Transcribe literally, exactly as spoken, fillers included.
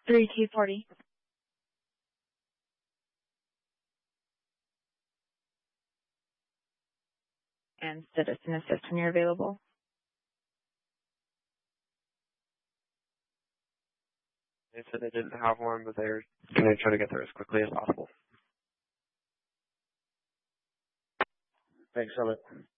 three T forty. And citizen assist when you're available. They said they didn't have one, but they're going to try to get there as quickly as possible. Thanks, Summit.